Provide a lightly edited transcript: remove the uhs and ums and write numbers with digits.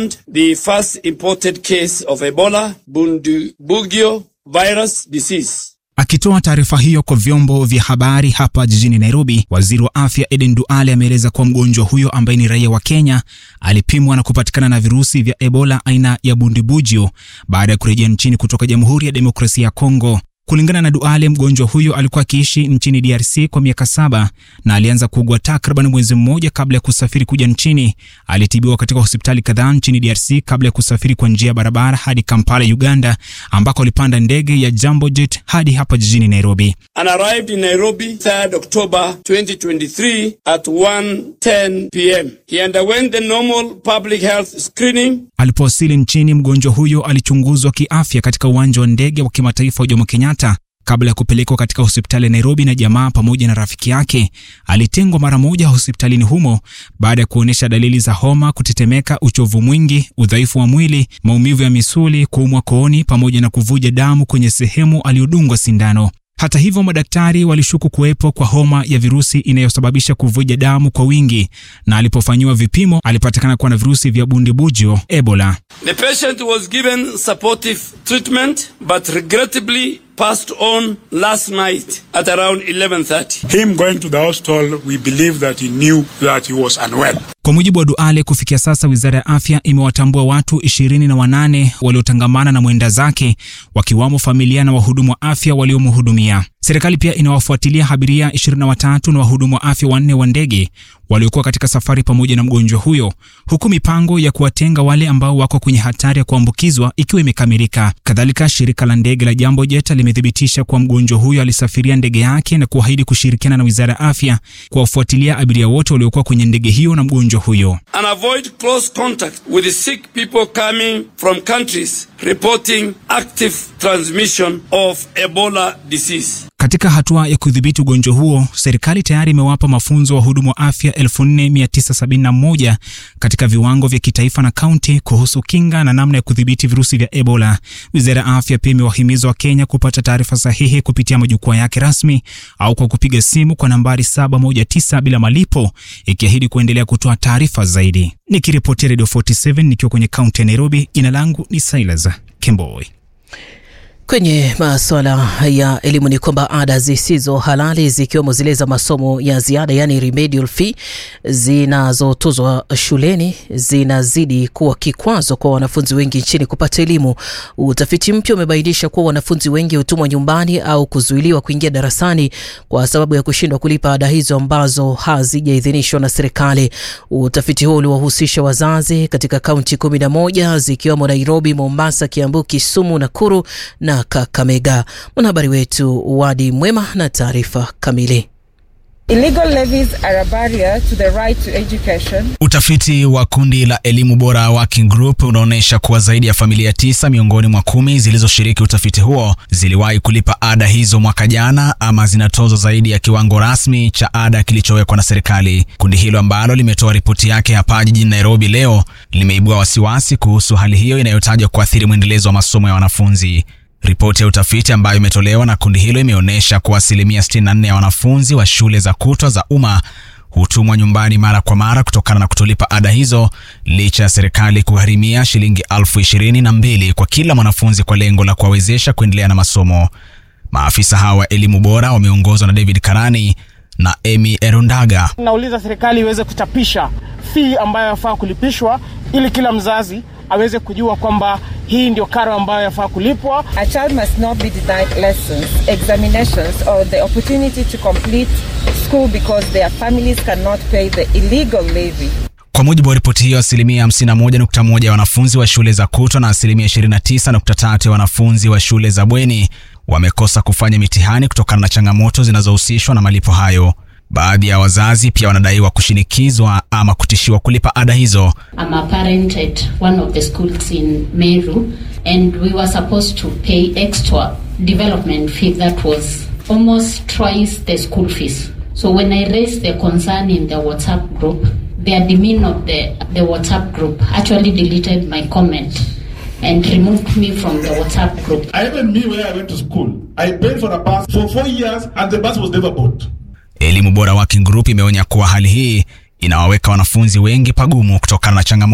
the first imported case of Ebola Bundibugyo virus disease. Akitoa taarifa hiyo kwa vyombo vya habari hapa jijini Nairobi, waziri wa afya Aden Duale ameeleza kuwa mgonjwa huyo ambaye ni raia wa Kenya alipimwa na kupatikana na virusi vya Ebola aina ya Bundibugyo baada ya kurejea nchini kutoka Jamhuri ya Demokrasia ya Kongo. Kulingana na Duale, mgonjwa huyo alikuwa akiishi nchini DRC kwa miaka 7 na alianza kuugua takriban mwezi mmoja kabla ya kusafiri kuja nchini. Alitibiwa katika hospitali kadhaa nchini DRC kabla ya kusafiri kwa njia ya barabara hadi Kampala, Uganda, ambako alipanda ndege ya Jambo Jet hadi hapa jijini Nairobi. And arrived in Nairobi 3rd October 2023 at 1:10 p.m. He underwent the normal public health screening. Alipowasili nchini, mgonjwa huyo alichunguzwa kiafya katika uwanja wa ndege wa kimataifa wa Jomo Kenyatta kabla ya kupelekwa katika hospitali ya Nairobi na jamaa pamoja na rafiki yake. Alitengwa mara moja hospitalini humo baada ya kuonesha dalili za homa, kutetemeka, uchovu mwingi, udhaifu wa mwili, maumivu ya misuli, kuumwa kooni pamoja na kuvuja damu kwenye sehemu aliyodungwa sindano. Hata hivyo, madaktari walishuku kuwepo kwa homa ya virusi inayosababisha kuvuja damu kwa wingi, na alipofanyiwa vipimo alipatikana kuwa na virusi vya Bundibugyo Ebola. The patient was given supportive treatment but regrettably passed on last night at around 11:30. Him going to the hospital, we believe that he knew that he was unwell. Kwa mujibu wa Duale, kufikia sasa Wizara ya Afya imewatambua watu 28 waliotangamana na mwenda zake, wakiwamo familia na wahudumu wa afya waliomhudumia. Serikali pia inawafuatilia abiria 23 na wahudumu wa afya 4 wa ndege waliokuwa katika safari pamoja na mgonjwa huyo, huku mipango ya kuwatenga wale ambao wako kwenye hatari ya kuambukizwa ikiwa imekamilika. Kadhalika, shirika la ndege la Jambo Jet limethibitisha kuwa mgonjwa huyo alisafiria ndege yake na kuahidi kushirikiana na Wizara ya Afya kuwafuatilia abiria wote waliokuwa kwenye ndege hiyo na mgonjwa huyo. And avoid close contact with the sick people coming from countries reporting active transmission of Ebola disease. Katika hatua ya kudhibiti ugonjwa huo, serikali tayari imewapa mafunzo wahudumu wa afya 4971 katika viwango vya kitaifa na kaunti kuhusu kinga na namna ya kudhibiti virusi vya Ebola. Wizara ya Afya pia imewahimiza Wakenya kupata taarifa sahihi kupitia majukwaa yake rasmi au kwa kupiga simu kwa nambari 719 bila malipo, ikiahidi kuendelea kutoa taarifa zaidi. Nikiripotia Radio 47 nikiwa kwenye kaunti ya Nairobi, jina langu ni Silas Kemboi. Kwenye masuala ya elimu ni kwamba ada zisizo halali zikiwemo zile za masomo ya ziada, yani remedial fee, zinazotozwa shuleni zinazidi kuwa kikwazo kwa wanafunzi wengi nchini kupata elimu. Utafiti mpya umebainisha kuwa wanafunzi wengi hutumwa nyumbani au kuzuiliwa kuingia darasani kwa sababu ya kushindwa kulipa ada hizo ambazo hazijaidhinishwa na serikali. Utafiti huo uliwahusisha wazazi katika kaunti 11 zikiwemo Nairobi, Mombasa, Kiambu, Kisumu, Nakuru na Kakamega. Mwanahabari wetu Wadi Mwema na taarifa kamili. Illegal levies are a barrier to the right to education. Utafiti wa kundi la Elimu Bora Working Group unaonesha kuwa zaidi ya familia 9 miongoni mwa 10 zilizoshiriki utafiti huo ziliwahi kulipa ada hizo mwaka jana ama zinatozwa zaidi ya kiwango rasmi cha ada kilichowekwa na serikali. Kundi hilo ambalo limetoa ripoti yake hapa jijini Nairobi leo limeibua wasiwasi kuhusu hali hiyo inayotajwa kuathiri mwendelezo wa masomo ya wanafunzi. Ripoti ya utafiti ambayo imetolewa na kundi hilo imeonyesha kuwa 64% ya wanafunzi wa shule za kutwa za umma hutumwa nyumbani mara kwa mara kutokana na kutolipa ada hizo, licha ya serikali kugharimia shilingi 22,000 kwa kila mwanafunzi kwa lengo la kuwawezesha kuendelea na masomo. Maafisa hawa wa Elimu Bora wameongozwa na David Karani na Emi Erundaga. Nauliza serikali iweze kuchapisha fee ambayo yafaa kulipishwa ili kila mzazi aweze kujua kwamba hii ndio karo ambayo yafaa kulipwa. A child must not be denied lessons, examinations or the opportunity to complete school because their families cannot pay the illegal levy. Kwa mujibu wa ripoti hiyo, 51.1% ya wanafunzi wa shule za kutwa na 29.3% ya wanafunzi wa shule za bweni wamekosa kufanya mitihani kutokana na changamoto zinazohusishwa na malipo hayo. Baadhi ya wazazi pia wanadaiwa kushinikizwa ama kutishiwa kulipa ada hizo. I'm a parent at one of the schools in Meru and we were supposed to pay extra development fee that was almost twice the school fees. So when I raised the concern in the WhatsApp group, the admin of the WhatsApp group actually deleted my comment and removed me from the WhatsApp group. Even me, where I went to school, I paid for a bus for 4 years and the bus was never bought. Elimu Bora Working Group imeonya kuwa hali hii inawaweka wanafunzi wengi pagumu kutokana na changamoto